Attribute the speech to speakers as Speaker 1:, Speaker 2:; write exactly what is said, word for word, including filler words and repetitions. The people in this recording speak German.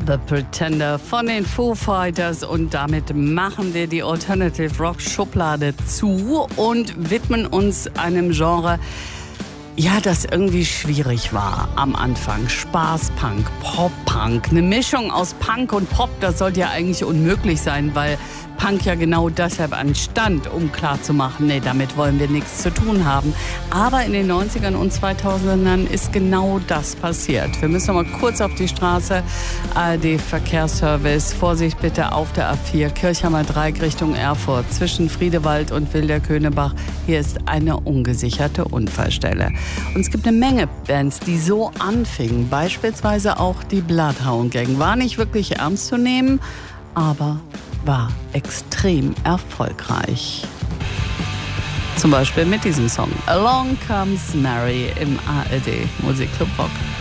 Speaker 1: The Pretender von den Foo Fighters, und damit machen wir die Alternative Rock Schublade zu und widmen uns einem Genre, ja, das irgendwie schwierig war am Anfang. Spaßpunk, Pop-Punk, eine Mischung aus Punk und Pop, das sollte ja eigentlich unmöglich sein, weil Punk ja genau deshalb anstand, um klarzumachen, nee, damit wollen wir nichts zu tun haben. Aber in den neunzigern und zweitausendern ist genau das passiert. Wir müssen noch mal kurz auf die Straße. A R D-Verkehrsservice, Vorsicht bitte auf der A vier, Kirchheimer Dreieck Richtung Erfurt, zwischen Friedewald und Wilderkönebach. Hier ist eine ungesicherte Unfallstelle. Und es gibt eine Menge Bands, die so anfingen. Beispielsweise auch die Bloodhound Gang. War nicht wirklich ernst zu nehmen, aber war extrem erfolgreich. Zum Beispiel mit diesem Song Along Comes Mary im A R D Musikclub Rock.